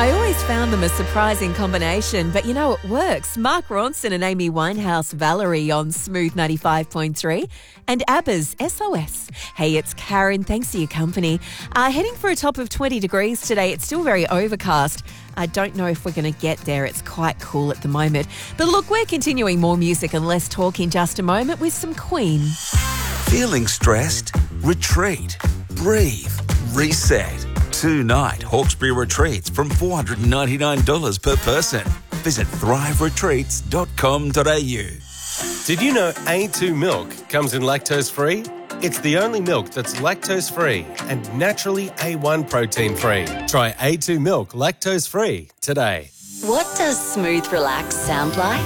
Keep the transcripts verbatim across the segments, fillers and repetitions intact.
I always found them a surprising combination, but you know, it works. Mark Ronson and Amy Winehouse, Valerie on Smooth ninety-five point three, and ABBA's S O S. Hey, it's Karen. Thanks for your company. Uh, heading for a top of twenty degrees today. It's still very overcast. I don't know if we're going to get there. It's quite cool at the moment. But look, we're continuing more music and less talk in just a moment with some Queen. Feeling stressed? Retreat. Breathe. Reset. Two-night Hawkesbury retreats from four hundred ninety-nine dollars per person. Visit thrive retreats dot com dot a u. Did you know A two milk comes in lactose-free? It's the only milk that's lactose-free and naturally A one protein-free. Try A two milk lactose-free today. What does Smooth Relax sound like?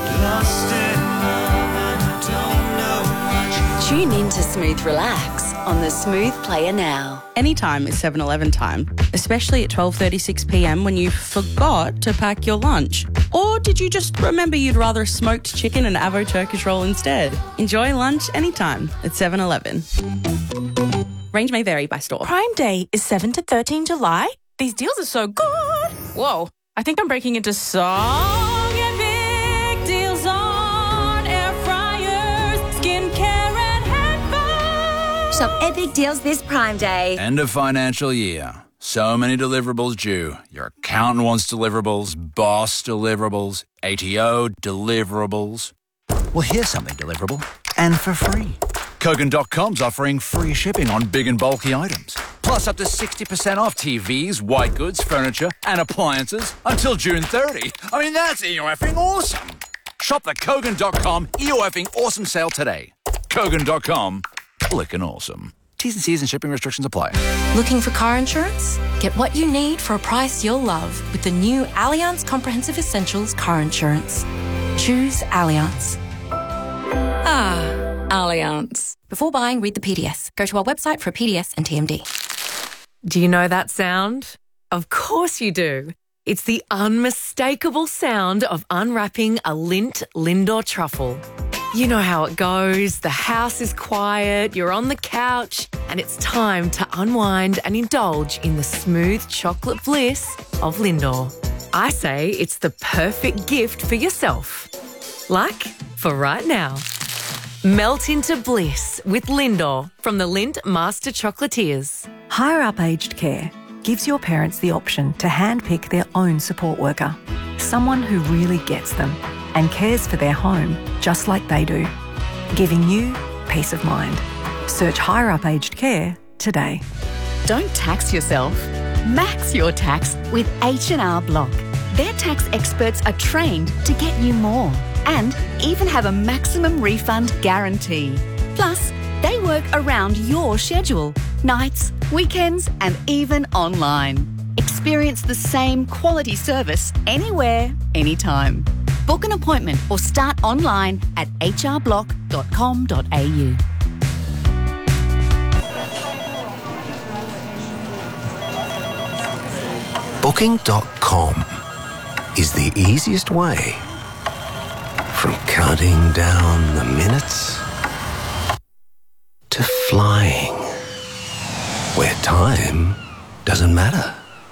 Tune in to Smooth Relax on the Smooth Player now. Anytime is seven eleven time, especially at twelve thirty-six p m when you forgot to pack your lunch. Or did you just remember you'd rather a smoked chicken and avo Turkish roll instead? Enjoy lunch anytime at seven eleven. Range may vary by store. Prime Day is seven to thirteen July. These deals are so good. Whoa, I think I'm breaking into song and big deals on air fryers, skincare and headphones. Shop epic deals this Prime Day. End of financial year. So many deliverables due. Your accountant wants deliverables, boss deliverables, A T O deliverables. Well, here's something deliverable and for free. Kogan dot com's offering free shipping on big and bulky items. Plus up to sixty percent off T Vs, white goods, furniture and appliances until June thirtieth. I mean, that's E-O-effing awesome. Shop the Kogan dot com E-O-effing awesome sale today. Kogan dot com, clickin' awesome. T's and C's and shipping restrictions apply. Looking for car insurance? Get what you need for a price you'll love with the new Allianz Comprehensive Essentials car insurance. Choose Allianz. Ah, Allianz. Before buying, read the P D S. Go to our website for a P D S and T M D. Do you know that sound? Of course you do. It's the unmistakable sound of unwrapping a Lindt Lindor truffle. You know how it goes. The house is quiet, you're on the couch, and it's time to unwind and indulge in the smooth chocolate bliss of Lindor. I say it's the perfect gift for yourself. Like for right now. Melt into bliss with Lindor from the Lindt Master Chocolatiers. Higher Up Aged Care gives your parents the option to handpick their own support worker, someone who really gets them and cares for their home just like they do, giving you peace of mind. Search Higher Up Aged Care today. Don't tax yourself. Max your tax with H and R Block. Their tax experts are trained to get you more and even have a maximum refund guarantee. Plus, they work around your schedule, nights, weekends, and even online. Experience the same quality service anywhere, anytime. Book an appointment or start online at h r block dot com dot a u. Booking dot com is the easiest way from counting down the minutes to flying where time doesn't matter.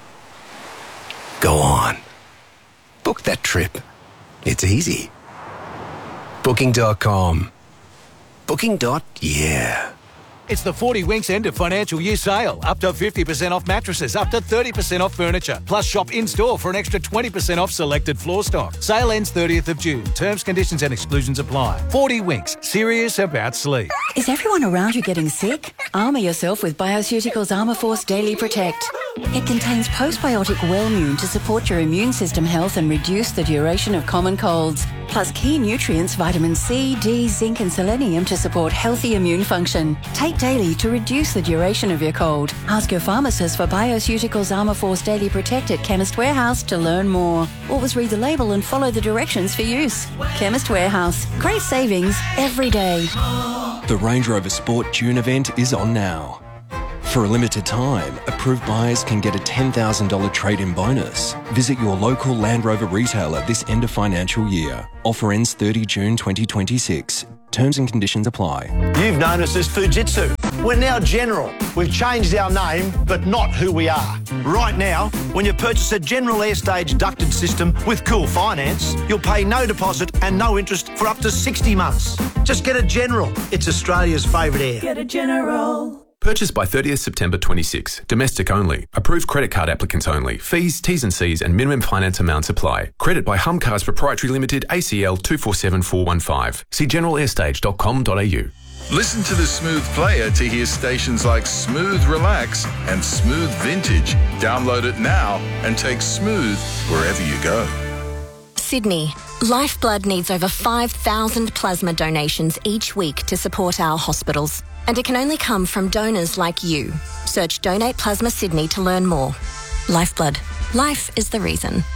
Go on. Book that trip. It's easy. Booking dot com. Booking. Yeah. It's the forty Winks end of financial year sale. Up to fifty percent off mattresses, up to thirty percent off furniture. Plus shop in-store for an extra twenty percent off selected floor stock. Sale ends thirtieth of June. Terms, conditions and exclusions apply. forty Winks. Serious about sleep. Is everyone around you getting sick? Armour yourself with Bioceuticals Armour Force Daily Protect. It contains postbiotic Wellmune to support your immune system health and reduce the duration of common colds. Plus key nutrients, vitamin C, D, zinc and selenium to support healthy immune function. Take daily to reduce the duration of your cold. Ask your pharmacist for Bioceuticals Armour Force Daily Protect at Chemist Warehouse to learn more. Always read the label and follow the directions for use. Chemist Warehouse. Great savings every day. The Range Rover Sport June event is on now. For a limited time, approved buyers can get a ten thousand dollars trade-in bonus. Visit your local Land Rover retailer this end of financial year. Offer ends thirtieth of June twenty twenty-six. Terms and conditions apply. You've known us as Fujitsu. We're now General. We've changed our name, but not who we are. Right now, when you purchase a General Airstage ducted system with Cool Finance, you'll pay no deposit and no interest for up to sixty months. Just get a General. It's Australia's favourite air. Get a General. Purchase by thirtieth September twenty-six. Domestic only. Approved credit card applicants only. Fees, T's and C's and minimum finance amounts apply. Credit by Humcars Proprietary Limited, A C L two four seven four one five. See general airstage dot com dot a u. Listen to the Smooth Player to hear stations like Smooth Relax and Smooth Vintage. Download it now and take Smooth wherever you go. Sydney. Lifeblood needs over five thousand plasma donations each week to support our hospitals. And it can only come from donors like you. Search Donate Plasma Sydney to learn more. Lifeblood. Life is the reason.